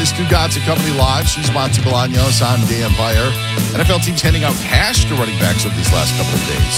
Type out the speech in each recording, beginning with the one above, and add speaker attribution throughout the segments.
Speaker 1: is Dugatz and Company Live. She's Monty Bolaños. I'm Dan Beyer. NFL teams handing out cash to running backs over these last couple of days.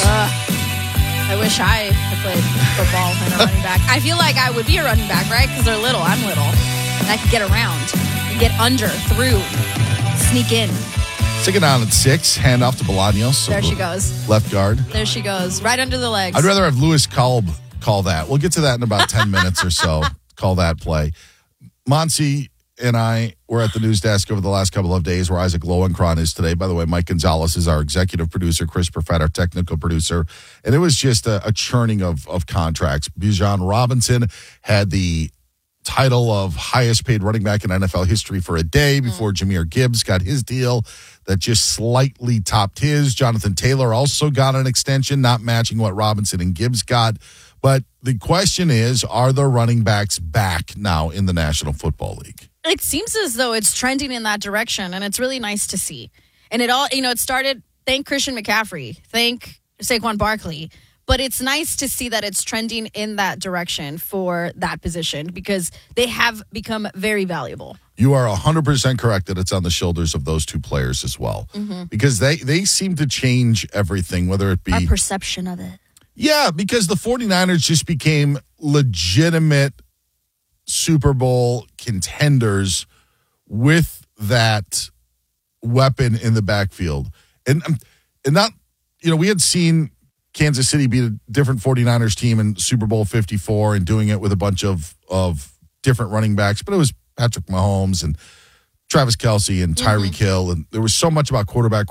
Speaker 2: I wish I had played football and a running back. I feel like I would be a running back, right? Because they're little. I'm little. And I could get around, get under, through, sneak in.
Speaker 1: Stick it down at 6. Hand off to Bolaños.
Speaker 2: There she goes.
Speaker 1: Left guard.
Speaker 2: There she goes. Right under the legs.
Speaker 1: I'd rather have Lewis Kolb call that. We'll get to that in about 10 minutes or so. Call that play. Monty and I were at the news desk over the last couple of days where Isaac Lowenkron is today. By the way, Mike Gonzalez is our executive producer, Chris Perfett, our technical producer. And it was just a churning of contracts. Bijan Robinson had the title of highest paid running back in NFL history for a day before Jahmyr Gibbs got his deal that just slightly topped his. Jonathan Taylor also got an extension, not matching what Robinson and Gibbs got. But the question is, are the running backs back now in the National Football League?
Speaker 2: It seems as though it's trending in that direction, and it's really nice to see. And it all, it started, thank Christian McCaffrey, thank Saquon Barkley. But it's nice to see that it's trending in that direction for that position because they have become very valuable.
Speaker 1: You are 100% correct that it's on the shoulders of those two players as well. Mm-hmm. Because they seem to change everything, whether it be
Speaker 2: our perception of it.
Speaker 1: Yeah, because the 49ers just became legitimate Super Bowl contenders with that weapon in the backfield. And not, we had seen Kansas City beat a different 49ers team in Super Bowl 54 and doing it with a bunch of different running backs, but it was Patrick Mahomes and Travis Kelce and Tyreek Hill, and there was so much about quarterback.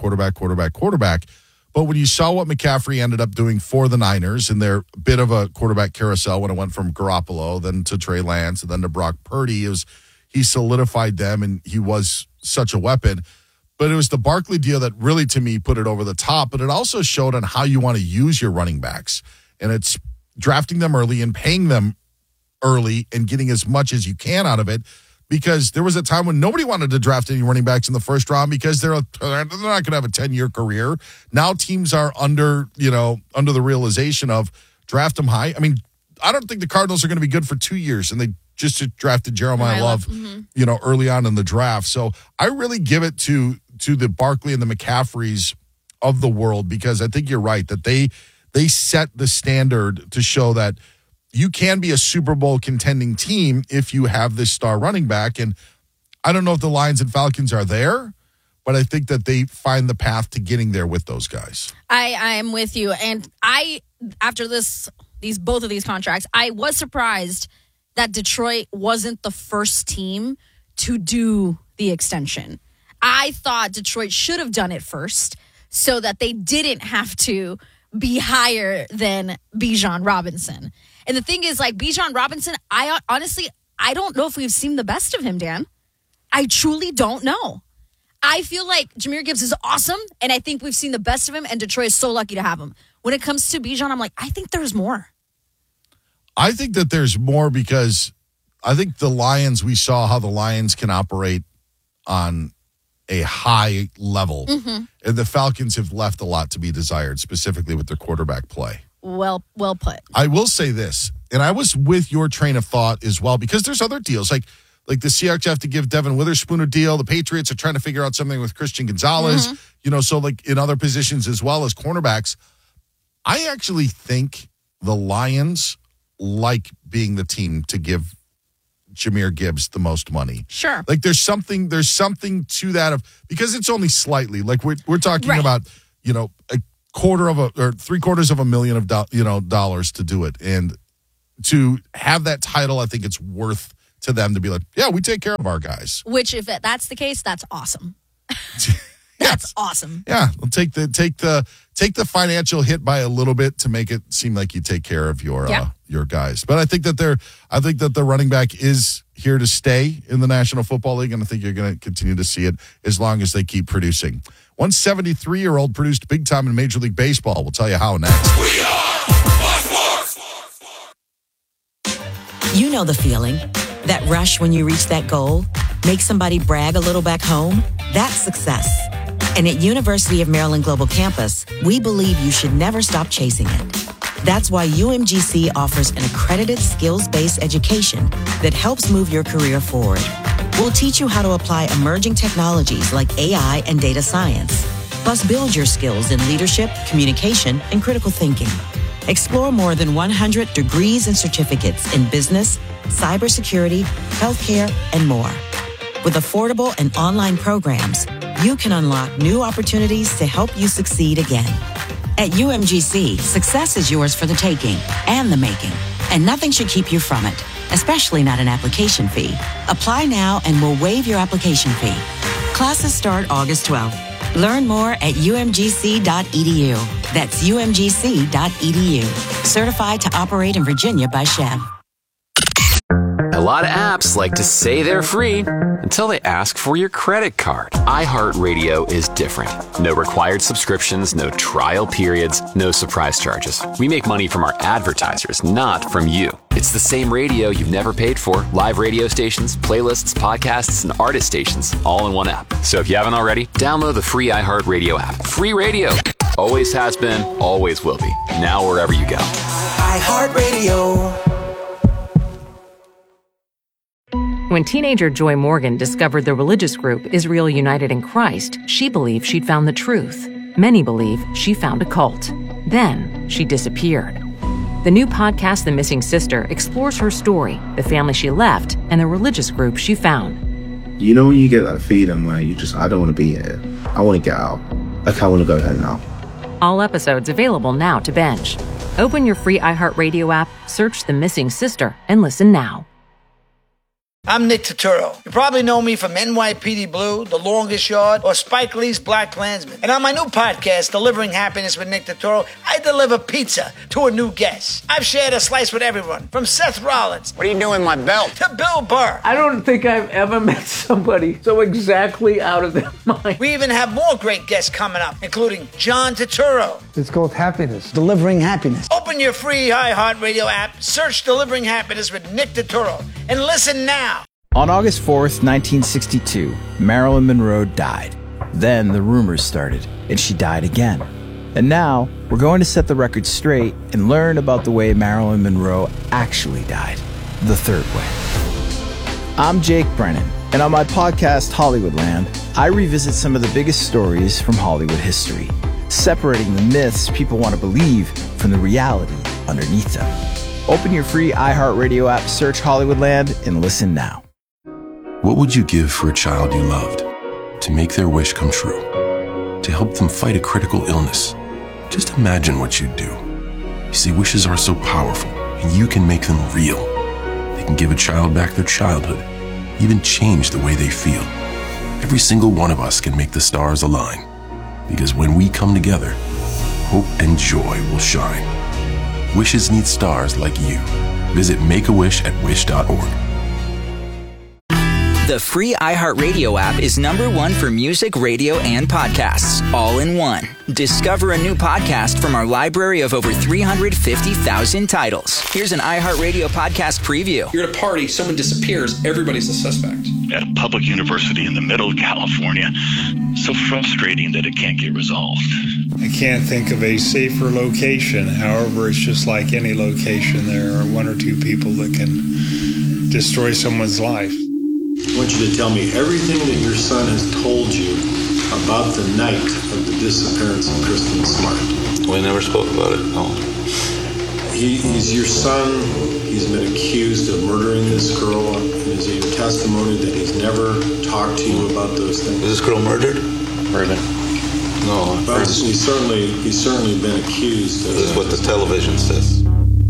Speaker 1: But when you saw what McCaffrey ended up doing for the Niners in their bit of a quarterback carousel when it went from Garoppolo, then to Trey Lance, and then to Brock Purdy, he solidified them, and he was such a weapon. But it was the Barkley deal that really, to me, put it over the top. But it also showed on how you want to use your running backs. And it's drafting them early and paying them early and getting as much as you can out of it. Because there was a time when nobody wanted to draft any running backs in the first round because they're not going to have a 10-year career. Now teams are under the realization of draft them high. I mean, I don't think the Cardinals are going to be good for 2 years, and they just drafted Jeremiah Love, early on in the draft. So I really give it to the Barkley and the McCaffreys of the world because I think you're right that they set the standard to show that you can be a Super Bowl contending team if you have this star running back. And I don't know if the Lions and Falcons are there, but I think that they find the path to getting there with those guys.
Speaker 2: I am with you. And after both of these contracts, I was surprised that Detroit wasn't the first team to do the extension. I thought Detroit should have done it first so that they didn't have to be higher than Bijan Robinson. And the thing is, Bijan Robinson, I don't know if we've seen the best of him, Dan. I truly don't know. I feel like Jahmyr Gibbs is awesome, and I think we've seen the best of him, and Detroit is so lucky to have him. When it comes to Bijan, I'm like, I think there's more.
Speaker 1: I think that there's more because I think we saw how the Lions can operate on a high level. Mm-hmm. And the Falcons have left a lot to be desired, specifically with their quarterback play.
Speaker 2: Well put.
Speaker 1: I will say this, and I was with your train of thought as well, because there's other deals. Like the Seahawks have to give Devin Witherspoon a deal. The Patriots are trying to figure out something with Christian Gonzalez, so in other positions as well as cornerbacks. I actually think the Lions like being the team to give Jahmyr Gibbs the most money.
Speaker 2: Sure.
Speaker 1: There's something to that because it's only slightly. We're talking about, a quarter of or $750,000 dollars to do it. And to have that title, I think it's worth to them to be like, yeah, we take care of our guys.
Speaker 2: Which, if that's the case, that's awesome. That's awesome.
Speaker 1: Yeah, we'll take the financial hit by a little bit to make it seem like you take care of your guys. But I think that the running back is here to stay in the National Football League, and I think you're going to continue to see it as long as they keep producing. One 73-year-old produced big time in Major League Baseball. We'll tell you how next.
Speaker 3: We are Fox Sports.
Speaker 4: You know the feeling. That rush when you reach that goal. Make somebody brag a little back home. That's success. And at University of Maryland Global Campus, we believe you should never stop chasing it. That's why UMGC offers an accredited skills-based education that helps move your career forward. We'll teach you how to apply emerging technologies like AI and data science. Plus, build your skills in leadership, communication, and critical thinking. Explore more than 100 degrees and certificates in business, cybersecurity, healthcare, and more. With affordable and online programs, you can unlock new opportunities to help you succeed again. At UMGC, success is yours for the taking and the making, and nothing should keep you from it, especially not an application fee. Apply now and we'll waive your application fee. Classes start August 12th. Learn more at umgc.edu. That's umgc.edu. Certified to operate in Virginia by Chev.
Speaker 5: A lot of apps like to say they're free until they ask for your credit card. iHeartRadio is different. No required subscriptions, no trial periods, no surprise charges. We make money from our advertisers, not from you. It's the same radio you've never paid for. Live radio stations, playlists, podcasts, and artist stations, all in one app. So if you haven't already, download the free iHeartRadio app. Free radio. Always has been, always will be. Now wherever you go.
Speaker 6: iHeartRadio.
Speaker 7: When teenager Joy Morgan discovered the religious group Israel United in Christ, she believed she'd found the truth. Many believe she found a cult. Then she disappeared. The new podcast, The Missing Sister, explores her story, the family she left, and the religious group she found.
Speaker 8: You know when you get that feeling where I don't want to be here. I want to get out. Like I want to go home now.
Speaker 7: All episodes available now to binge. Open your free iHeartRadio app, search The Missing Sister, and listen now.
Speaker 9: I'm Nick Turturro. You probably know me from NYPD Blue, The Longest Yard, or Spike Lee's Black Klansman. And on my new podcast, Delivering Happiness with Nick Turturro, I deliver pizza to a new guest. I've shared a slice with everyone, from Seth Rollins.
Speaker 10: What are you doing with my belt?
Speaker 9: To Bill Burr.
Speaker 11: I don't think I've ever met somebody so exactly out of their mind.
Speaker 9: We even have more great guests coming up, including John Turturro.
Speaker 12: It's called Happiness. Delivering Happiness.
Speaker 9: Open your free iHeartRadio app, search Delivering Happiness with Nick Turturro, and listen now.
Speaker 13: On August 4th, 1962, Marilyn Monroe died. Then the rumors started, and she died again. And now, we're going to set the record straight and learn about the way Marilyn Monroe actually died, the third way. I'm Jake Brennan, and on my podcast, Hollywoodland, I revisit some of the biggest stories from Hollywood history, separating the myths people want to believe from the reality underneath them. Open your free iHeartRadio app, search Hollywoodland, and listen now.
Speaker 14: What would you give for a child you loved? To make their wish come true? To help them fight a critical illness? Just imagine what you'd do. You see, wishes are so powerful, and you can make them real. They can give a child back their childhood, even change the way they feel. Every single one of us can make the stars align, because when we come together, hope and joy will shine. Wishes need stars like you. Visit Make-A-Wish at wish.org.
Speaker 15: The free iHeartRadio app is #1 for music, radio, and podcasts, all in one. Discover a new podcast from our library of over 350,000 titles. Here's an iHeartRadio podcast preview.
Speaker 16: You're at a party, someone disappears, everybody's a suspect.
Speaker 17: At a public university in the middle of California, so frustrating that it can't get resolved.
Speaker 18: I can't think of a safer location. However, it's just like any location. There are one or two people that can destroy someone's life.
Speaker 19: I want you to tell me everything that your son has told you about the night of the disappearance of Kristen Smart.
Speaker 20: We never spoke about it, no.
Speaker 19: He's your son. He's been accused of murdering this girl. Is it your testimony that he's never talked to you about those things?
Speaker 20: Is this girl murdered?
Speaker 19: Murdered.
Speaker 20: No.
Speaker 19: But he's certainly been accused.
Speaker 20: This is what the television says.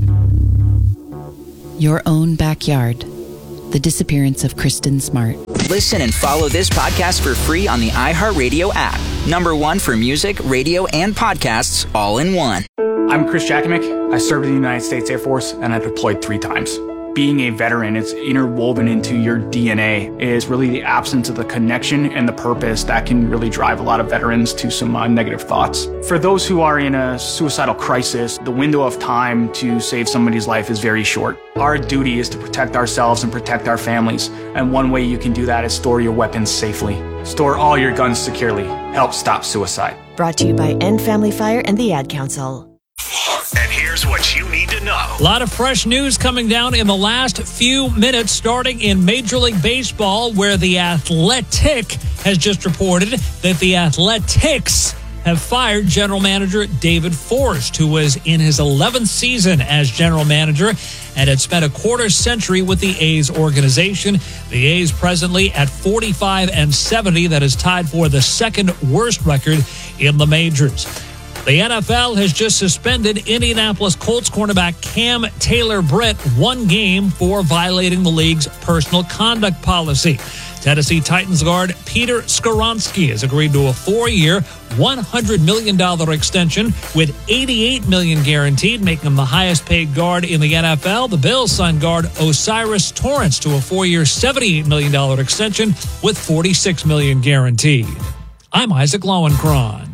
Speaker 21: Your own backyard. The disappearance of Kristen Smart.
Speaker 15: Listen and follow this podcast for free on the iHeartRadio app. #1 for music, radio, and podcasts, all in one.
Speaker 22: I'm Chris Jakimick. I served in the United States Air Force, and I deployed 3 times. Being a veteran, it's interwoven into your DNA, is really the absence of the connection and the purpose that can really drive a lot of veterans to some negative thoughts. For those who are in a suicidal crisis, the window of time to save somebody's life is very short. Our duty is to protect ourselves and protect our families, and one way you can do that is store your weapons safely. Store all your guns securely. Help stop suicide.
Speaker 23: Brought to you by End Family Fire and the Ad Council.
Speaker 3: And here's what you need to
Speaker 2: know.
Speaker 10: A lot of fresh news coming down in the last few minutes, starting in Major League Baseball, where The Athletic has just reported that the Athletics have fired general manager David Forst, who was in his 11th season as general manager and had spent a quarter century with the A's organization. The A's presently at 45-70. That is tied for the second worst record in the majors. The NFL has just suspended Indianapolis Colts cornerback Cam Taylor-Britt 1 game for violating the league's personal conduct policy. Tennessee Titans guard Peter Skoronski has agreed to a 4-year, $100 million extension with $88 million guaranteed, making him the highest-paid guard in the NFL. The Bills signed guard Osiris Torrance to a 4-year, $78 million extension with $46 million guaranteed. I'm Isaac Lowenkron.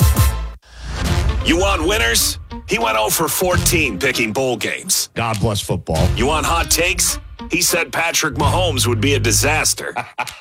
Speaker 2: You want winners? He went 0 for 14 picking bowl games.
Speaker 1: God bless football.
Speaker 2: You want hot takes? He said Patrick Mahomes would be a disaster.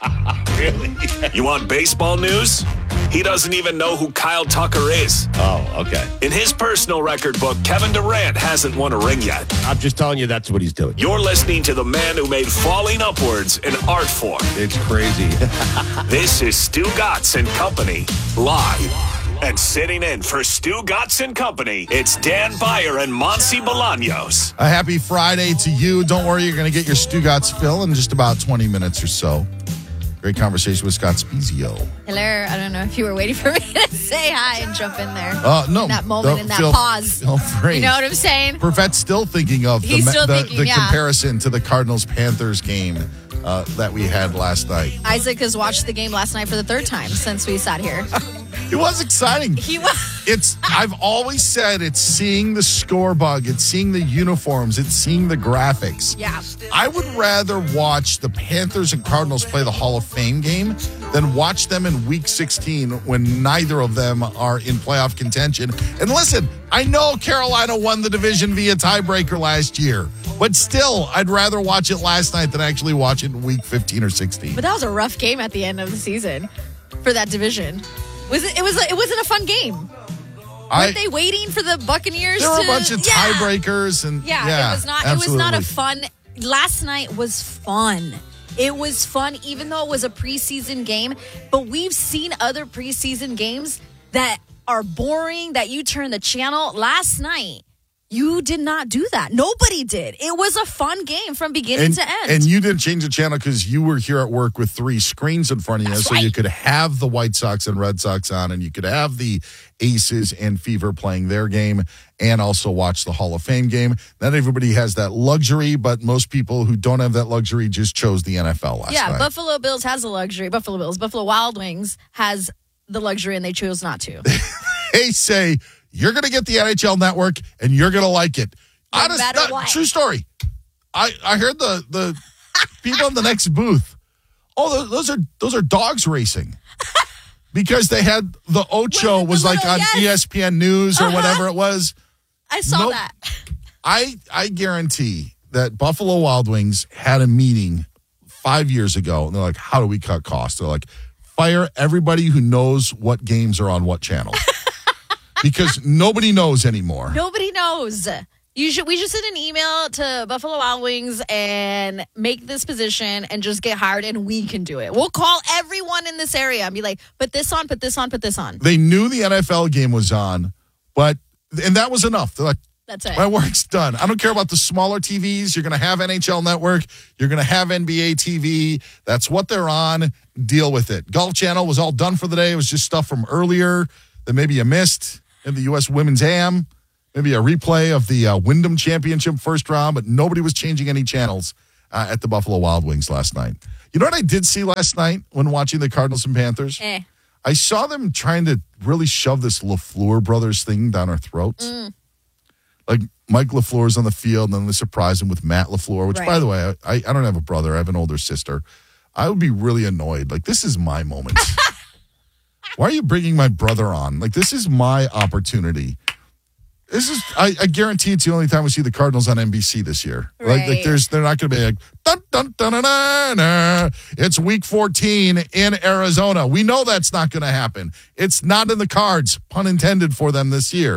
Speaker 1: Really?
Speaker 2: You want baseball news? He doesn't even know who Kyle Tucker is.
Speaker 23: Oh, okay.
Speaker 2: In his personal record book, Kevin Durant hasn't won a ring yet.
Speaker 23: I'm just telling you that's what he's doing.
Speaker 2: You're listening to the man who made falling upwards an art form.
Speaker 23: It's crazy.
Speaker 2: This is Stu Gatz and Company, live. And sitting in for Stu Gatz and Company, it's Dan Beyer and Monsi Bolaños.
Speaker 1: A happy Friday to you. Don't worry, you're going to get your Stugatz fill in just about 20 minutes or so. Great conversation with Scott Spezio.
Speaker 24: Hello. I don't know if you were waiting for me to say hi and jump in there.
Speaker 1: No.
Speaker 24: In that moment, in that pause.
Speaker 1: Feel free.
Speaker 24: You know what I'm saying?
Speaker 1: Perfett's still thinking of the
Speaker 24: yeah.
Speaker 1: comparison to the Cardinals-Panthers game that we had last night.
Speaker 24: Isaac has watched the game last night for the 3rd time since we sat here.
Speaker 1: It was exciting.
Speaker 24: He was.
Speaker 1: I've always said it's seeing the score bug, it's seeing the uniforms, it's seeing the graphics.
Speaker 24: Yeah.
Speaker 1: I would rather watch the Panthers and Cardinals play the Hall of Fame game than watch them in Week 16 when neither of them are in playoff contention. And listen, I know Carolina won the division via tiebreaker last year, but still, I'd rather watch it last night than actually watch it in Week 15 or 16.
Speaker 24: But that was a rough game at the end of the season for that division. It wasn't a fun game. Weren't they waiting for the Buccaneers?
Speaker 1: There were a bunch of tiebreakers, and
Speaker 24: it was not. Absolutely. It was not a fun. Last night was fun. It was fun, even though it was a preseason game. But we've seen other preseason games that are boring. That you turn the channel. Last night, you did not do that. Nobody did. It was a fun game from beginning to end.
Speaker 1: And you didn't change the channel because you were here at work with 3 screens in front of you. So you could have the White Sox and Red Sox on, and you could have the Aces and Fever playing their game and also watch the Hall of Fame game. Not everybody has that luxury, but most people who don't have that luxury just chose the NFL last night.
Speaker 24: Buffalo Bills has the luxury. Buffalo Wild Wings has the luxury, and they chose not to.
Speaker 1: They say, you're going to get the NHL Network, and you're going to like it.
Speaker 24: No matter what.
Speaker 1: True story. I heard the people in the next booth. Oh, those are dogs racing, because they had the Ocho was like on ESPN News or whatever it was.
Speaker 24: I saw that.
Speaker 1: I guarantee that Buffalo Wild Wings had a meeting 5 years ago, and they're like, "How do we cut costs?" They're like, "Fire everybody who knows what games are on what channel." Because nobody knows anymore.
Speaker 24: Nobody knows. We should send an email to Buffalo Wild Wings and make this position and just get hired, and we can do it. We'll call everyone in this area and be like, put this on, put this on, put this on.
Speaker 1: They knew the NFL game was on, and that was enough. They're like,
Speaker 24: that's it.
Speaker 1: My work's done. I don't care about the smaller TVs. You're going to have NHL Network. You're going to have NBA TV. That's what they're on. Deal with it. Golf Channel was all done for the day. It was just stuff from earlier that maybe you missed. In the U.S. Women's Am, maybe a replay of the Wyndham Championship first round, but nobody was changing any channels at the Buffalo Wild Wings last night. You know what I did see last night when watching the Cardinals and Panthers? I saw them trying to really shove this LaFleur brothers thing down our throats. Like Mike LaFleur's on the field, and then they surprise him with Matt LaFleur, which, by the way, I don't have a brother. I have an older sister. I would be really annoyed. Like, this is my moment. Why are you bringing my brother on? Like, this is my opportunity. This is, I guarantee it's the only time we see the Cardinals on NBC this year.
Speaker 24: Right.
Speaker 1: Like they're not going to be like, dun, dun, dun, dun, dun, dun. It's Week 14 in Arizona. We know that's not going to happen. It's not in the cards, pun intended, for them this year.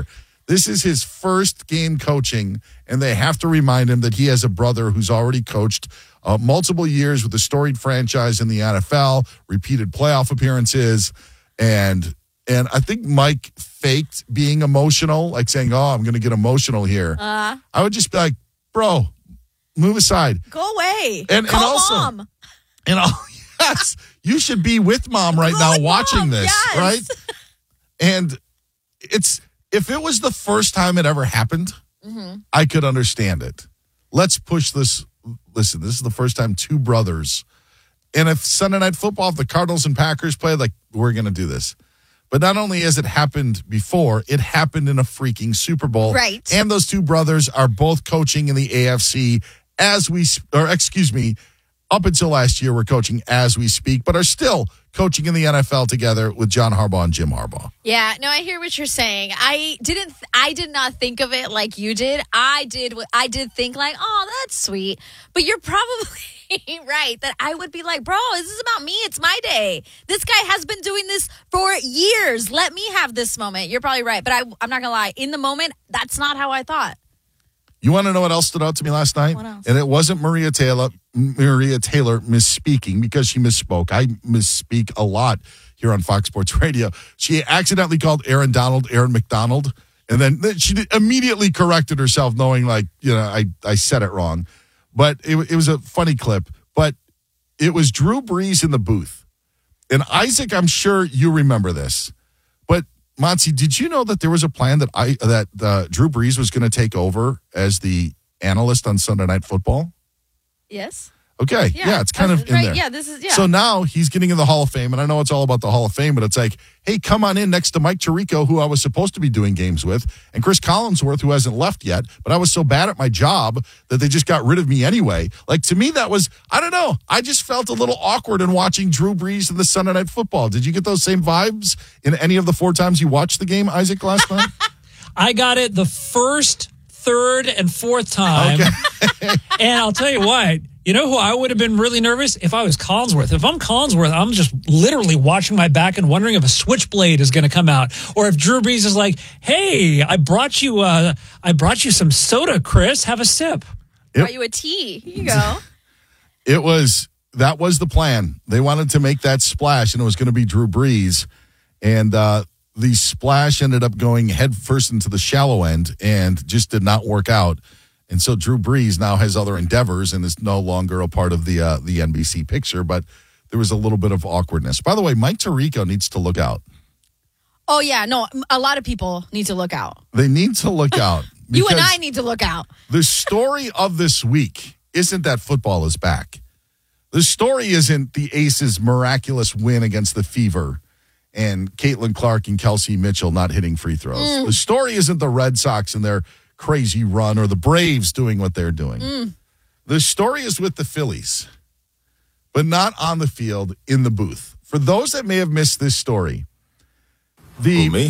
Speaker 1: This is his first game coaching, and they have to remind him that he has a brother who's already coached multiple years with a storied franchise in the NFL, repeated playoff appearances, and I think Mike faked being emotional, like saying, "Oh, I'm going to get emotional here." I would just be like, "Bro, move aside.
Speaker 24: Go away.
Speaker 1: And
Speaker 24: Call
Speaker 1: also,
Speaker 24: mom.
Speaker 1: Yes, you should be with mom right now watching this,
Speaker 24: yes.
Speaker 1: right? And if it was the first time it ever happened, I could understand it. Let's push this. Listen, this is the first time two brothers. And if Sunday Night Football, if the Cardinals and Packers play, like, we're going to do this. But not only has it happened before, it happened in a freaking Super Bowl.
Speaker 24: Right.
Speaker 1: And those two brothers are both coaching in the AFC up until last year, we're coaching as we speak, but are still coaching in the NFL together with John Harbaugh and Jim Harbaugh.
Speaker 24: Yeah, no, I hear what you're saying. I did not think of it like you did. I did think like, oh, that's sweet. But you're probably right that I would be like, bro, this is about me. It's my day. This guy has been doing this for years. Let me have this moment. You're probably right. But I'm not going to lie. In the moment, that's not how I thought.
Speaker 1: You want to know what else stood out to me last night?
Speaker 24: What else?
Speaker 1: And it wasn't Maria Taylor misspeaking, because she misspoke. I misspeak a lot here on Fox Sports Radio. She accidentally called Aaron McDonald, and then she immediately corrected herself, knowing I said it wrong. But it was a funny clip. But it was Drew Brees in the booth. And Isaac, I'm sure you remember this. But Monty, did you know that there was a plan that Drew Brees was going to take over as the analyst on Sunday Night Football?
Speaker 24: Yes.
Speaker 1: Okay. Yeah, it's kind of in there.
Speaker 24: Yeah, this is, yeah.
Speaker 1: So now he's getting in the Hall of Fame, and I know it's all about the Hall of Fame, but it's like, hey, come on in next to Mike Tirico, who I was supposed to be doing games with, and Chris Collinsworth, who hasn't left yet, but I was so bad at my job that they just got rid of me anyway. Like, to me, that was, I don't know, I just felt a little awkward in watching Drew Brees in the Sunday Night Football. Did you get those same vibes in any of the 4 times you watched the game, Isaac, last night?
Speaker 10: I got it the first, third, and fourth time. Okay. And I'll tell you what. You know who I would have been really nervous? If I was Collinsworth. If I'm Collinsworth, I'm just literally watching my back and wondering if a switchblade is going to come out. Or if Drew Brees is like, hey, I brought you some soda, Chris. Have a sip.
Speaker 24: Brought you a tea. Here you go.
Speaker 1: That was the plan. They wanted to make that splash, and it was going to be Drew Brees. And the splash ended up going head first into the shallow end and just did not work out. And so Drew Brees now has other endeavors and is no longer a part of the NBC picture, but there was a little bit of awkwardness. By the way, Mike Tirico needs to look out.
Speaker 24: Oh, yeah. No, a lot of people need to look out.
Speaker 1: They need to look out.
Speaker 24: You and I need to look out.
Speaker 1: The story of this week isn't that football is back. The story isn't the Aces' miraculous win against the Fever and Caitlin Clark and Kelsey Mitchell not hitting free throws. The story isn't the Red Sox and their crazy run or the Braves doing what they're doing. The story is with the Phillies, but not on the field, in the booth. For those that may have missed this story,
Speaker 23: me?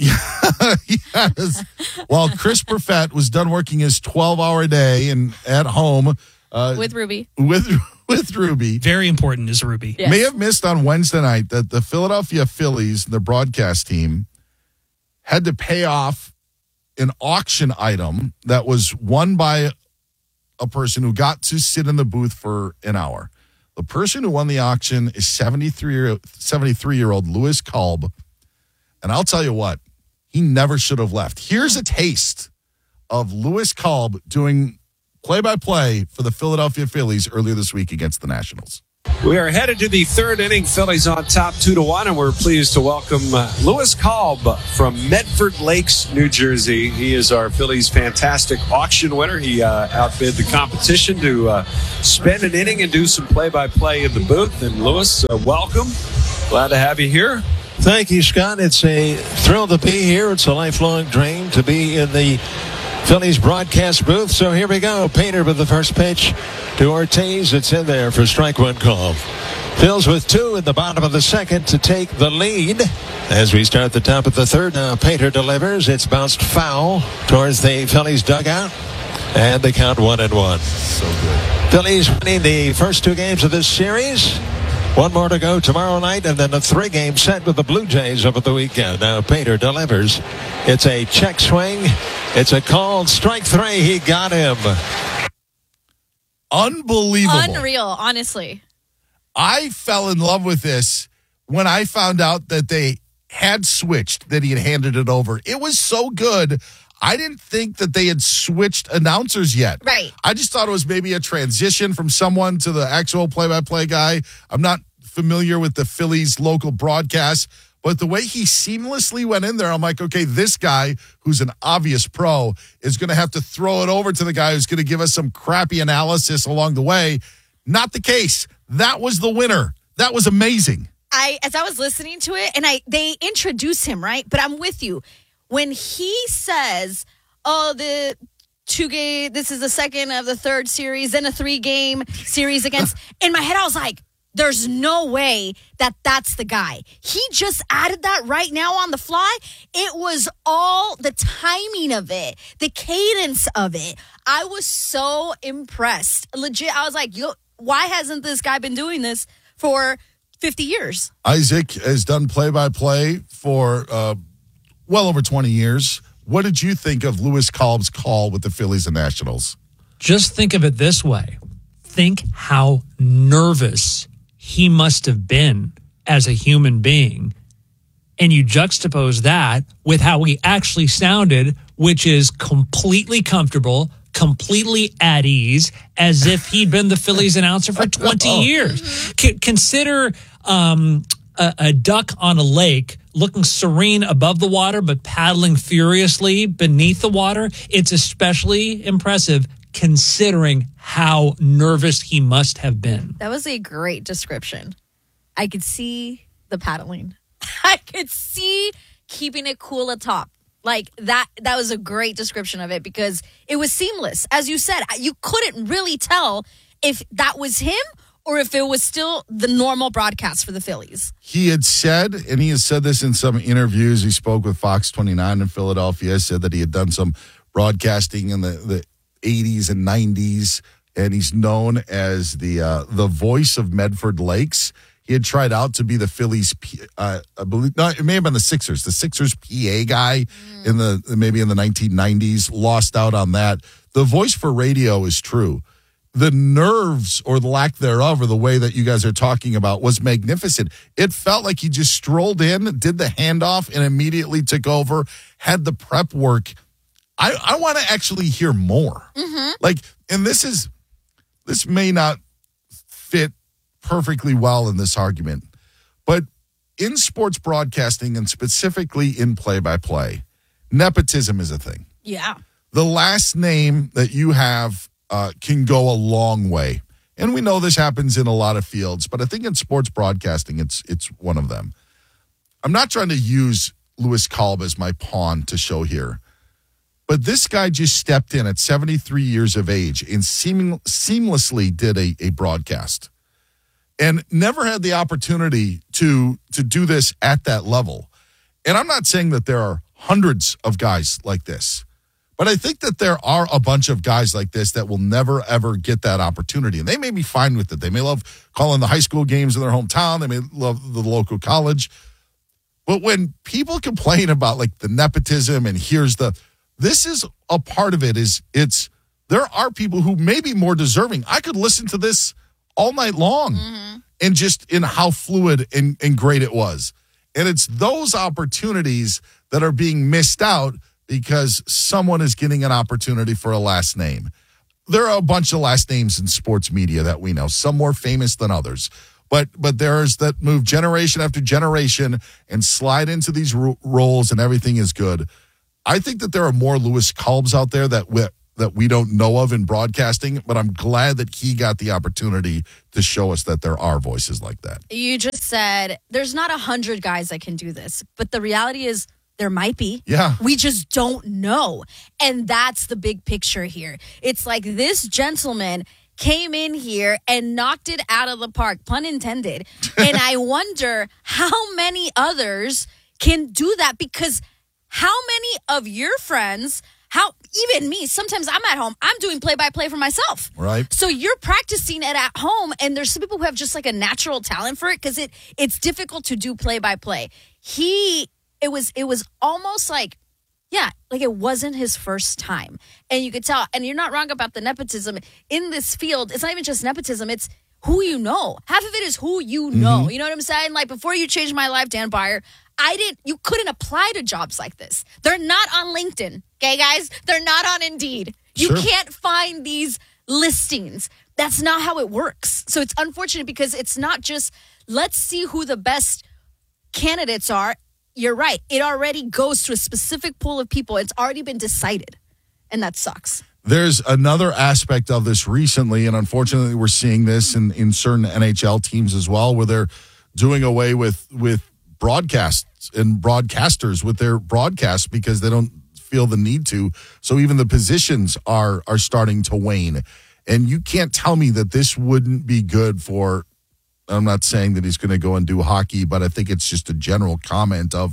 Speaker 1: Yes. While Chris Perfett was done working his 12-hour day and at home
Speaker 24: with Ruby.
Speaker 1: With Ruby.
Speaker 10: Very important is Ruby.
Speaker 24: Yes.
Speaker 1: May have missed on Wednesday night that the Philadelphia Phillies, the broadcast team, had to pay off an auction item that was won by a person who got to sit in the booth for an hour. The person who won the auction is 73-year-old Louis Kolb. And I'll tell you what, he never should have left. Here's a taste of Louis Kolb doing play-by-play for the Philadelphia Phillies earlier this week against the Nationals.
Speaker 4: We are headed to the third inning. Phillies on top 2-1, and we're pleased to welcome Louis Kolb from Medford Lakes, New Jersey. He is our Phillies' fantastic auction winner. He outbid the competition to spend an inning and do some play-by-play in the booth. And Louis, welcome. Glad to have you here.
Speaker 5: Thank you, Scott. It's a thrill to be here. It's a lifelong dream to be in the Phillies broadcast booth. So here we go. Painter with the first pitch to Ortiz. It's in there for strike one call. Phils with 2 in the bottom of the second to take the lead. As we start the top of the third, now Painter delivers. It's bounced foul towards the Phillies dugout. And they count 1-1.
Speaker 1: So good.
Speaker 5: Phillies winning the first 2 games of this series. One more to go tomorrow night, and then a 3-game set with the Blue Jays over the weekend. Now Painter delivers. It's a check swing. It's a called strike 3. He got him.
Speaker 1: Unbelievable.
Speaker 24: Unreal, honestly.
Speaker 1: I fell in love with this when I found out that they had switched, that he had handed it over. It was so good. I didn't think that they had switched announcers yet.
Speaker 24: Right.
Speaker 1: I just thought it was maybe a transition from someone to the actual play-by-play guy. I'm not familiar with the Phillies local broadcast, but the way he seamlessly went in there, I'm like, okay, this guy, who's an obvious pro, is going to have to throw it over to the guy who's going to give us some crappy analysis along the way. Not the case. That was the winner. That was amazing.
Speaker 24: As I was listening to it, and they introduce him, right? But I'm with you. When he says, oh, the 2-game, this is the second of the third series, then a 3-game series against, in my head, I was like, there's no way that that's the guy. He just added that right now on the fly. It was all the timing of it, the cadence of it. I was so impressed. Legit, I was like, why hasn't this guy been doing this for 50 years?
Speaker 1: Isaac has done play-by-play for well over 20 years. What did you think of Lewis Kolb's call with the Phillies and Nationals?
Speaker 10: Just think of it this way. Think how nervous he must have been as a human being. And you juxtapose that with how he actually sounded, which is completely comfortable, completely at ease, as if he'd been the Phillies announcer for 20 years. Consider a duck on a lake looking serene above the water, but paddling furiously beneath the water. It's especially impressive considering how nervous he must have been.
Speaker 24: That was a great description. I could see the paddling. I could see keeping it cool atop. Like that was a great description of it because it was seamless. As you said, you couldn't really tell if that was him or if it was still the normal broadcast for the Phillies.
Speaker 1: He had said, and he has said this in some interviews, he spoke with Fox 29 in Philadelphia, said that he had done some broadcasting in the 80s and 90s, and he's known as the voice of Medford Lakes. He had tried out to be the Phillies, I believe, no, it may have been the Sixers PA guy maybe in the 1990s, lost out on that. The voice for radio is true. The nerves or the lack thereof or the way that you guys are talking about was magnificent. It felt like he just strolled in, did the handoff, and immediately took over, had the prep work. I want to actually hear more.
Speaker 24: Mm-hmm.
Speaker 1: Like, and this may not fit perfectly well in this argument, but in sports broadcasting and specifically in play-by-play, nepotism is a thing.
Speaker 24: Yeah.
Speaker 1: The last name that you have can go a long way. And we know this happens in a lot of fields, but I think in sports broadcasting, it's one of them. I'm not trying to use Lewis Kolb as my pawn to show here, but this guy just stepped in at 73 years of age and seamlessly did a broadcast and never had the opportunity to do this at that level. And I'm not saying that there are hundreds of guys like this, but I think that there are a bunch of guys like this that will never, ever get that opportunity. And they may be fine with it. They may love calling the high school games in their hometown. They may love the local college. But when people complain about like the nepotism and this is a part of it there are people who may be more deserving. I could listen to this all night long and just in how fluid and great it was. And it's those opportunities that are being missed out because someone is getting an opportunity for a last name. There are a bunch of last names in sports media that we know, some more famous than others. But there's that move generation after generation and slide into these roles and everything is good. I think that there are more Lewis Kolbs out there that we don't know of in broadcasting, but I'm glad that he got the opportunity to show us that there are voices like that.
Speaker 24: You just said there's not 100 guys that can do this, but the reality is there might be.
Speaker 1: Yeah.
Speaker 24: We just don't know. And that's the big picture here. It's like this gentleman came in here and knocked it out of the park, pun intended. And I wonder how many others can do that, because how many of your friends how even me, sometimes I'm at home, I'm doing play-by-play for myself.
Speaker 1: Right.
Speaker 24: So you're practicing it at home, and there's some people who have just like a natural talent for it because it's difficult to do play-by-play. It was almost like, yeah, like it wasn't his first time. And you could tell, and you're not wrong about the nepotism. In this field, it's not even just nepotism, it's who you know. Half of it is who you know.
Speaker 1: Mm-hmm.
Speaker 24: You know what I'm saying? Like, before you changed my life, Dan Byer, you couldn't apply to jobs like this. They're not on LinkedIn, okay, guys? They're not on Indeed. You can't find these listings. That's not how it works. So it's unfortunate because it's not just, let's see who the best candidates are. You're right. It already goes to a specific pool of people. It's already been decided, and that sucks.
Speaker 1: There's another aspect of this recently, and unfortunately we're seeing this in certain NHL teams as well, where they're doing away with broadcasts and broadcasters with their broadcasts because they don't feel the need to. So even the positions are starting to wane. And you can't tell me that this wouldn't be good for, I'm not saying that he's going to go and do hockey, but I think it's just a general comment of,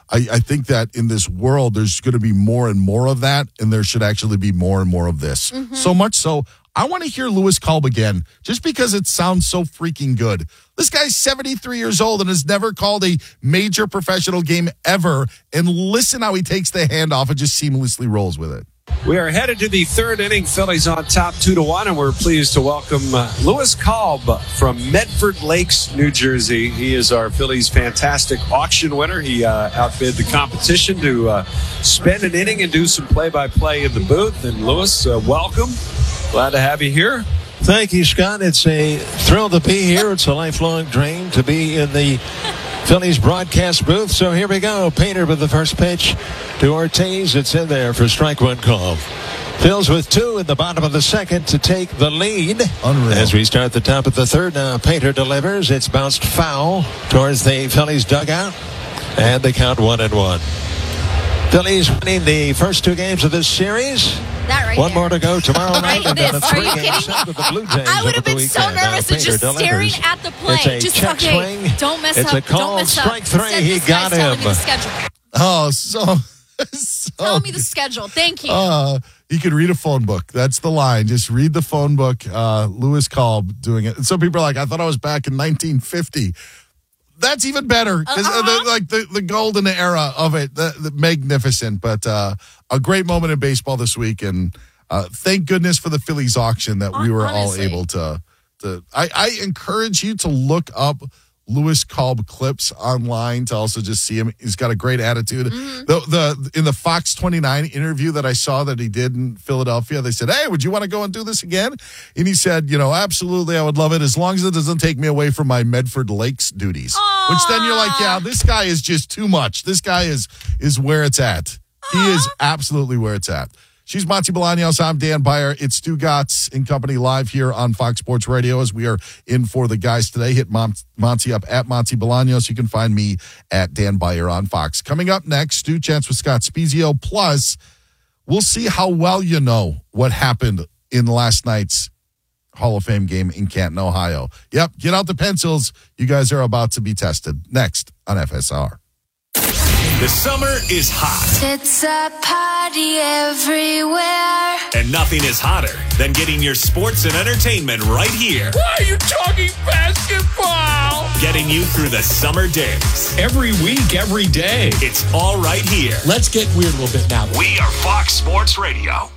Speaker 1: I think that in this world, there's going to be more and more of that, and there should actually be more and more of this. Mm-hmm. So much so, I want to hear Lewis Kolb again, just because it sounds so freaking good. This guy's 73 years old and has never called a major professional game ever, and listen how he takes the handoff and just seamlessly rolls with it.
Speaker 4: We are headed to the third inning. Phillies on top 2-1, and we're pleased to welcome Lewis Kolb from Medford Lakes, New Jersey. He is our Phillies fantastic auction winner. He outbid the competition to spend an inning and do some play-by-play in the booth. And Lewis, welcome. Glad to have you here.
Speaker 5: Thank you, Scott. It's a thrill to be here. It's a lifelong dream to be in the Phillies broadcast booth. So here we go. Painter with the first pitch to Ortiz. It's in there for strike one call. Phils with two in the bottom of the second to take the lead.
Speaker 1: Unreal.
Speaker 5: As we start the top of the third, now Painter delivers. It's bounced foul towards the Phillies dugout. And they count 1-1. Phillies winning the first two games of this series. One more to go tomorrow night. And then a three-game set with the Blue Jays.
Speaker 24: I would have been so nervous of just staring at the play.
Speaker 5: It's a
Speaker 24: just
Speaker 5: check swing.
Speaker 24: Don't mess
Speaker 5: it's
Speaker 24: up.
Speaker 5: a call.
Speaker 24: Don't mess
Speaker 5: Strike
Speaker 24: up.
Speaker 5: three. He got him.
Speaker 24: Me the schedule.
Speaker 1: Oh, so
Speaker 24: Tell me the schedule. Thank you.
Speaker 1: You can read a phone book. That's the line. Just read the phone book. Lewis Kolb doing it. And some people are like, I thought I was back in 1950. That's even better because the golden era of it, the magnificent. But a great moment in baseball this week, and thank goodness for the Phillies auction that we were all able to. I encourage you to look up Lewis Kolb clips online to also just see him. He's got a great attitude. Mm-hmm. In the Fox 29 interview that I saw that he did in Philadelphia, they said, "Hey, would you want to go and do this again?" And he said, absolutely, I would love it as long as it doesn't take me away from my Medford Lakes duties. Aww. Which then you're like, yeah, this guy is just too much. This guy is where it's at. Aww. He is absolutely where it's at. She's Monty Bolaños. I'm Dan Byer. It's Stu Gatz and Company live here on Fox Sports Radio as we are in for the guys today. Hit Monty up at Monty Bolaños. You can find me at Dan Byer on Fox. Coming up next, Stu Chance with Scott Spezio. Plus, we'll see how well you know what happened in last night's Hall of Fame game in Canton, Ohio. Yep, get out the pencils. You guys are about to be tested. Next on FSR.
Speaker 2: The summer is hot.
Speaker 6: It's a party everywhere.
Speaker 2: And nothing is hotter than getting your sports and entertainment right here.
Speaker 3: Why are you talking basketball?
Speaker 2: Getting you through the summer days.
Speaker 3: Every week, every day.
Speaker 2: It's all right here.
Speaker 3: Let's get weird a little bit now.
Speaker 2: We are Fox Sports Radio.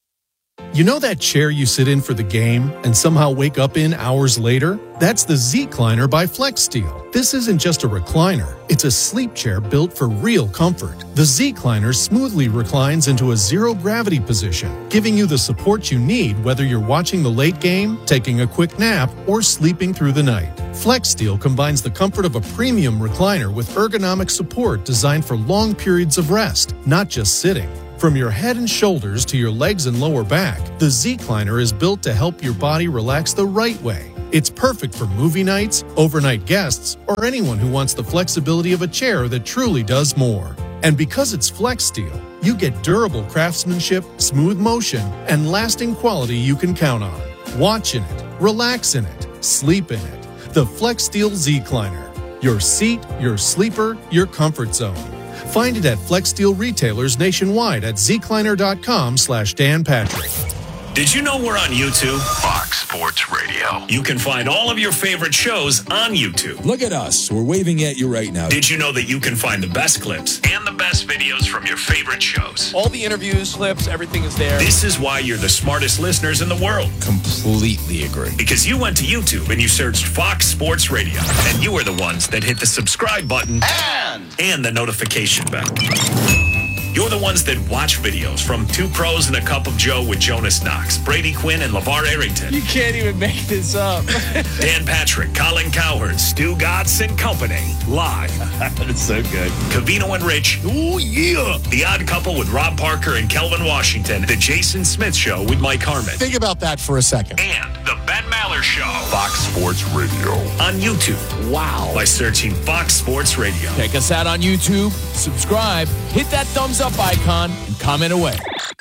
Speaker 7: You know that chair you sit in for the game and somehow wake up in hours later? That's the Z-Cliner by FlexSteel. This isn't just a recliner. It's a sleep chair built for real comfort. The Z-Cliner smoothly reclines into a zero-gravity position, giving you the support you need whether you're watching the late game, taking a quick nap, or sleeping through the night. FlexSteel combines the comfort of a premium recliner with ergonomic support designed for long periods of rest, not just sitting. From your head and shoulders to your legs and lower back, the Z-Cliner is built to help your body relax the right way. It's perfect for movie nights, overnight guests, or anyone who wants the flexibility of a chair that truly does more. And because it's FlexSteel, you get durable craftsmanship, smooth motion, and lasting quality you can count on. Watch in it, relax in it, sleep in it. The FlexSteel Z-Cliner. Your seat, your sleeper, your comfort zone. Find it at Flex Steel retailers nationwide at zkleiner.com/Dan Patrick.
Speaker 2: Did you know we're on YouTube?
Speaker 8: Fox Sports Radio.
Speaker 2: You can find all of your favorite shows on YouTube.
Speaker 3: Look at us. We're waving at you right now.
Speaker 2: Did you know that you can find the best clips and the best videos from your favorite shows?
Speaker 9: All the interviews, clips, everything is there.
Speaker 2: This is why you're the smartest listeners in the world.
Speaker 3: Completely agree.
Speaker 2: Because you went to YouTube and you searched Fox Sports Radio. And you were the ones that hit the subscribe button and the notification bell. You're the ones that watch videos from Two Pros and a Cup of Joe with Jonas Knox, Brady Quinn, and LeVar Arrington.
Speaker 9: You can't even make this up.
Speaker 2: Dan Patrick, Colin Cowherd, Stu Gatz and Company. Live.
Speaker 9: That's so good.
Speaker 2: Covino and Rich. Oh, yeah. The Odd Couple with Rob Parker and Kelvin Washington. The Jason Smith Show with Mike Harmon.
Speaker 3: Think about that for a second.
Speaker 2: And the Ben Maller Show.
Speaker 8: Fox Sports Radio.
Speaker 2: On YouTube.
Speaker 3: Wow.
Speaker 2: By searching Fox Sports Radio.
Speaker 9: Check us out on YouTube. Subscribe. Hit that thumbs up icon and comment away.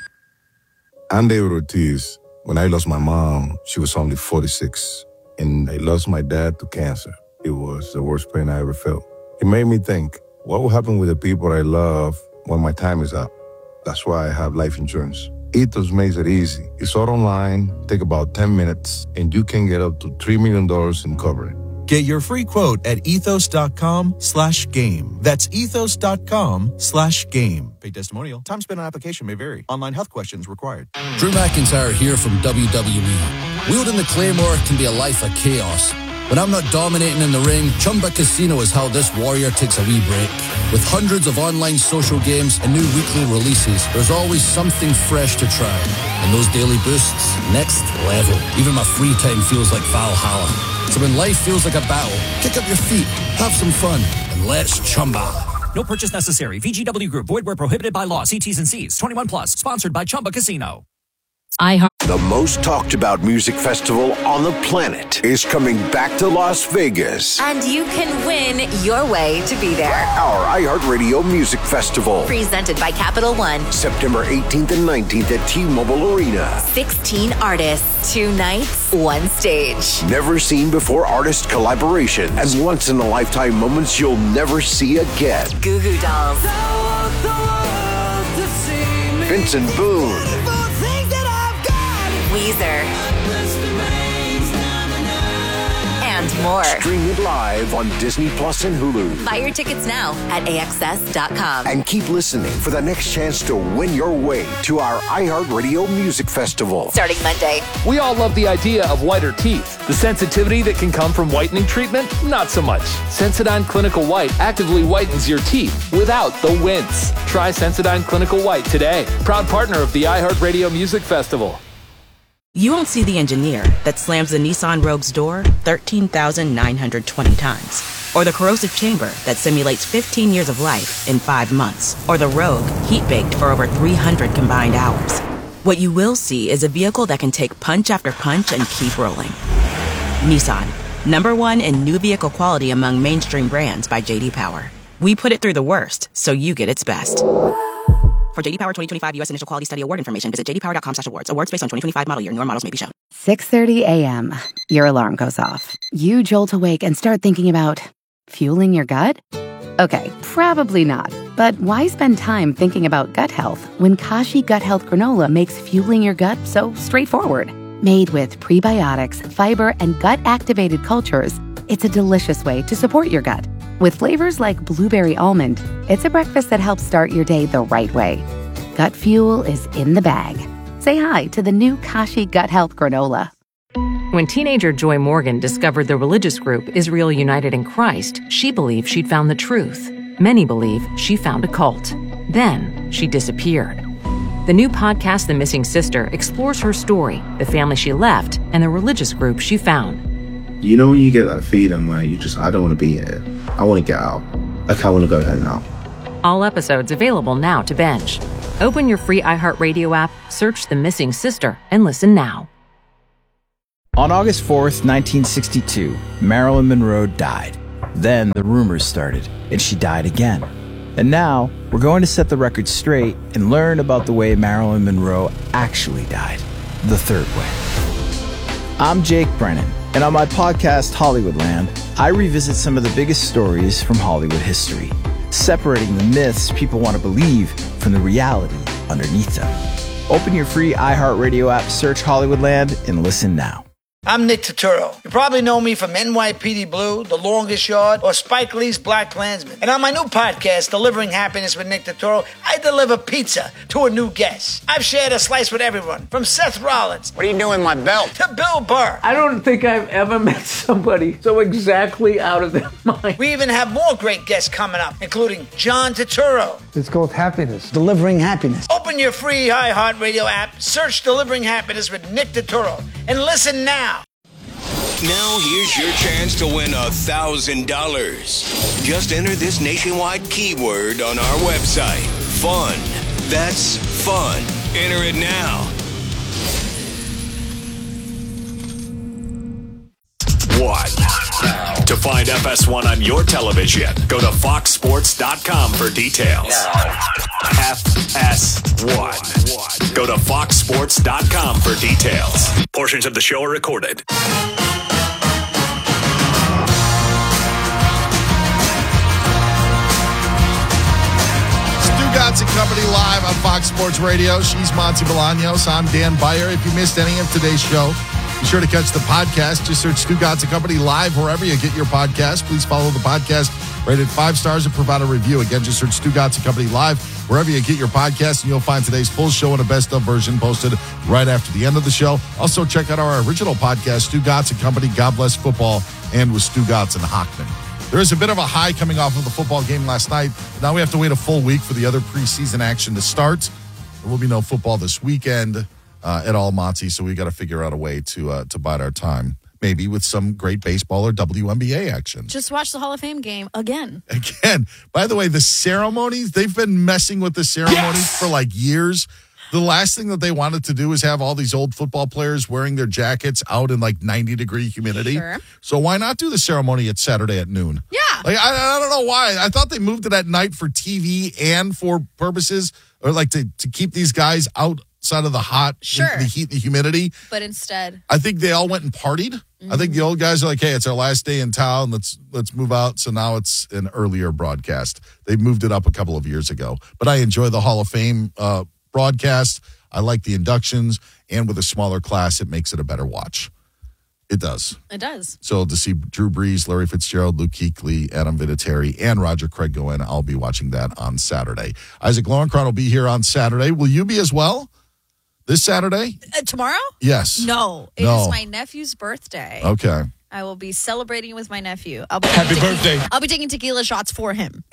Speaker 11: I'm David Ortiz. When I lost my mom, she was only 46, and I lost my dad to cancer. It was the worst pain I ever felt. It made me think, what will happen with the people I love when my time is up? That's why I have life insurance. Ethos makes it easy. It's all online, take about 10 minutes, and you can get up to $3 million in coverage.
Speaker 12: Get your free quote at ethos.com/game. That's ethos.com/game. Paid testimonial. Time spent on application may vary. Online health questions required.
Speaker 25: Drew McIntyre here from WWE. Wielding the Claymore can be a life of chaos. When I'm not dominating in the ring, Chumba Casino is how this warrior takes a wee break. With hundreds of online social games and new weekly releases, there's always something fresh to try. And those daily boosts, next level. Even my free time feels like Valhalla. So when life feels like a battle, kick up your feet, have some fun, and let's Chumba.
Speaker 26: No purchase necessary. VGW Group. Void where prohibited by law. See T's and C's. 21 plus. Sponsored by Chumba Casino.
Speaker 8: The most talked about music festival on the planet is coming back to Las Vegas.
Speaker 27: And you can win your way to be there.
Speaker 8: Our iHeartRadio Music Festival.
Speaker 27: Presented by Capital One.
Speaker 8: September 18th and 19th at T-Mobile Arena.
Speaker 27: 16 artists, 2 nights, 1 stage.
Speaker 8: Never seen before artist collaboration and once in a lifetime moments you'll never see again.
Speaker 27: Goo Goo Dolls.
Speaker 8: Vincent Boone.
Speaker 27: Weezer. And more.
Speaker 8: Stream it live on Disney Plus and Hulu.
Speaker 27: Buy your tickets now at AXS.com.
Speaker 8: And keep listening for the next chance to win your way to our iHeartRadio Music Festival.
Speaker 27: Starting Monday.
Speaker 9: We all love the idea of whiter teeth. The sensitivity that can come from whitening treatment, not so much. Sensodyne Clinical White actively whitens your teeth without the wince. Try Sensodyne Clinical White today. Proud partner of the iHeartRadio Music Festival.
Speaker 28: You won't see the engineer that slams the Nissan Rogue's door 13,920 times. Or the corrosive chamber that simulates 15 years of life in 5 months. Or the Rogue heat-baked for over 300 combined hours. What you will see is a vehicle that can take punch after punch and keep rolling. Nissan, #1 in new vehicle quality among mainstream brands by J.D. Power. We put it through the worst, so you get its best. For J.D. Power 2025 U.S. Initial Quality Study Award information, visit jdpower.com/awards. Awards based on 2025 model year. Newer models may be shown.
Speaker 29: 6:30 a.m. Your alarm goes off. You jolt awake and start thinking about fueling your gut? Okay, probably not. But why spend time thinking about gut health when Kashi Gut Health Granola makes fueling your gut so straightforward? Made with prebiotics, fiber, and gut-activated cultures, it's a delicious way to support your gut. With flavors like blueberry almond, it's a breakfast that helps start your day the right way. Gut fuel is in the bag. Say hi to the new Kashi Gut Health Granola.
Speaker 30: When teenager Joy Morgan discovered the religious group Israel United in Christ, she believed she'd found the truth. Many believe she found a cult. Then she disappeared. The new podcast, The Missing Sister, explores her story, the family she left, and the religious group she found.
Speaker 31: You know when you get that feeling where I don't want to be here. I want to get out. Like I want to go home now.
Speaker 30: All episodes available now to binge. Open your free iHeartRadio app, search The Missing Sister, and listen now.
Speaker 13: On August 4th, 1962, Marilyn Monroe died. Then the rumors started, and she died again. And now, we're going to set the record straight and learn about the way Marilyn Monroe actually died. The third way. I'm Jake Brennan, and on my podcast, Hollywoodland, I revisit some of the biggest stories from Hollywood history. separating the myths people want to believe from the reality underneath them. Open your free iHeartRadio app, search Hollywoodland, and listen now.
Speaker 10: I'm Nick Turturro. You probably know me from NYPD Blue, The Longest Yard, or Spike Lee's Black Klansman. And on my new podcast, Delivering Happiness with Nick Turturro, I deliver pizza to a new guest. I've shared a slice with everyone, from Seth Rollins. What are you doing with my belt? To Bill Burr.
Speaker 14: I don't think I've ever met somebody so exactly out of their mind.
Speaker 10: We even have more great guests coming up, including John Turturro.
Speaker 15: It's called Happiness. Delivering Happiness.
Speaker 10: Open your free iHeartRadio app, search Delivering Happiness with Nick Turturro, and listen now.
Speaker 16: Now here's your chance to win $1,000. Just enter this nationwide keyword on our website. Fun. That's fun. Enter it now.
Speaker 2: One. To find FS1 on your television, go to foxsports.com for details. FS1. Go to foxsports.com for details. Portions of the show are recorded.
Speaker 1: Stugotz and Company live on Fox Sports Radio. She's Monty Bolaños. I'm Dan Beyer. If you missed any of today's show, be sure to catch the podcast. Just search Stugotz and Company live wherever you get your podcast. Please follow the podcast. Rated 5 stars and provide a review. Again, just search Stugotz and Company live wherever you get your podcast, and you'll find today's full show and a best of version posted right after the end of the show. Also, check out our original podcast, Stugotz and Company, God Bless Football, and with Stugotz and Hockman. There is a bit of a high coming off of the football game last night. Now we have to wait a full week for the other preseason action to start. There will be no football this weekend at all, Monty, so we got to figure out a way to bide our time. Maybe with some great baseball or WNBA action.
Speaker 24: Just watch the Hall of Fame game again.
Speaker 1: By the way, the ceremonies, they've been messing with the ceremonies for like years. The last thing that they wanted to do is have all these old football players wearing their jackets out in like 90-degree humidity. Sure. So why not do the ceremony at Saturday at noon?
Speaker 24: Yeah.
Speaker 1: Like, I don't know why. I thought they moved it at night for TV and for purposes, or like to keep these guys outside of the hot, the heat and the humidity.
Speaker 24: But instead,
Speaker 1: I think they all went and partied. Mm-hmm. I think the old guys are like, hey, it's our last day in town. Let's move out. So now it's an earlier broadcast. They moved it up a couple of years ago. But I enjoy the Hall of Fame broadcast. I like the inductions, and with a smaller class, it makes it a better watch. It does.
Speaker 24: It does.
Speaker 1: So to see Drew Brees, Larry Fitzgerald, Luke Kuechly, Adam Vinatieri, and Roger Craig go in, I'll be watching that on Saturday. Isaac Lowenkron will be here on Saturday. Will you be as well this Saturday?
Speaker 24: Tomorrow?
Speaker 1: Yes.
Speaker 24: No. It is my nephew's birthday.
Speaker 1: Okay.
Speaker 24: I will be celebrating with my nephew.
Speaker 1: Happy birthday.
Speaker 24: I'll be taking tequila shots for him.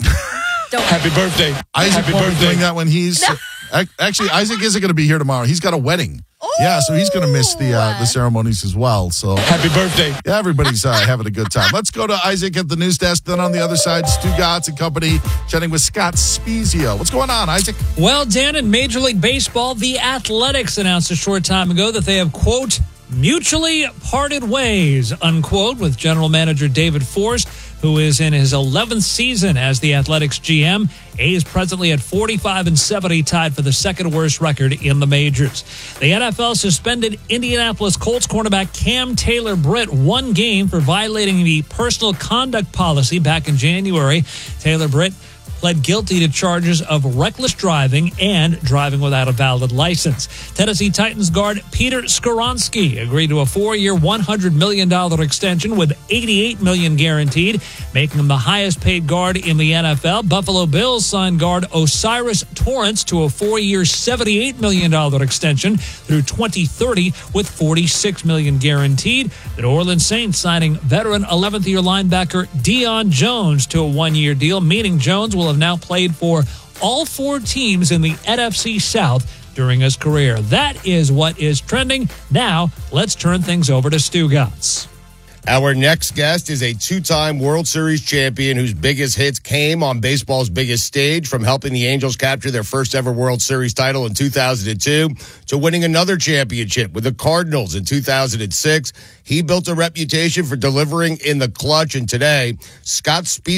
Speaker 1: Happy birthday. Isaac won't be doing that when he's... No. Actually, Isaac isn't going to be here tomorrow. He's got a wedding. Ooh. Yeah, so he's going to miss the ceremonies as well. So happy birthday. Yeah, everybody's having a good time. Let's go to Isaac at the news desk. Then on the other side, Stugotz and Company chatting with Scott Spiezio. What's going on, Isaac?
Speaker 17: Well, Dan, in Major League Baseball, the Athletics announced a short time ago that they have, quote, mutually parted ways, unquote, with general manager David Forst, who is in his 11th season as the Athletics GM. A's presently at 45-70, tied for the second worst record in the majors. The NFL suspended Indianapolis Colts cornerback Cam Taylor-Britt 1 game for violating the personal conduct policy back in January. Taylor-Britt pled guilty to charges of reckless driving and driving without a valid license. Tennessee Titans guard Peter Skoronski agreed to a 4-year, $100 million extension with $88 million guaranteed, making him the highest-paid guard in the NFL. Buffalo Bills signed guard Osiris Torrance to a 4-year, $78 million extension through 2030 with $46 million guaranteed. The New Orleans Saints signing veteran 11th-year linebacker Deion Jones to a 1-year deal, meaning Jones will have now played for all 4 teams in the NFC South during his career. That is what is trending. Now, let's turn things over to Stugotz.
Speaker 18: Our next guest is a 2-time World Series champion whose biggest hits came on baseball's biggest stage, from helping the Angels capture their first ever World Series title in 2002 to winning another championship with the Cardinals in 2006. He built a reputation for delivering in the clutch, and today, Scott Spiezio